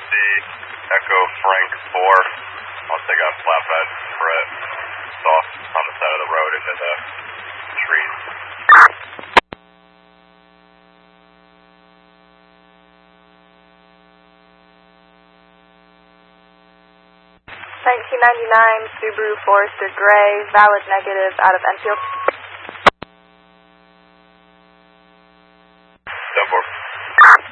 see Echo Frank 4. I'll take a flatbed for it. It's off on the side of the road into the trees. 1999 Subaru Forester Gray, valid negative out of Enfield.